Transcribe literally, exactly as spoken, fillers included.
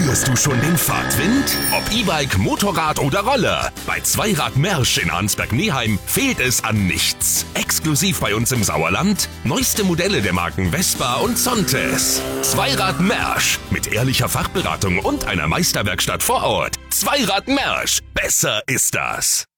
Spürst du schon den Fahrtwind? Ob E-Bike, Motorrad oder Roller, bei Zweirad Mersch in Arnsberg-Neheim fehlt es an nichts. Exklusiv bei uns im Sauerland neueste Modelle der Marken Vespa und Zontes. Zweirad Mersch mit ehrlicher Fachberatung und einer Meisterwerkstatt vor Ort. Zweirad Mersch, besser ist das.